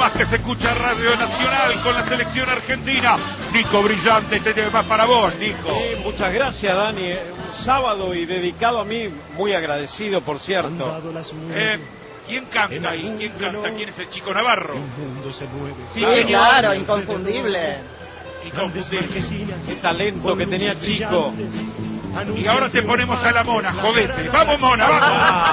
más que se escucha Radio Nacional con la selección argentina. Nico Brillante, este tema es para vos, Nico. Sí, muchas gracias, Dani. Un sábado y dedicado a mí, muy agradecido, por cierto. ¿Quién canta ahí? ¿Quién canta? ¿Quién es el Chico Navarro? Sí, claro, inconfundible. Qué talento que tenía Chico. Y ahora te ponemos a la Mona, jodete. ¡Vamos, Mona, vamos!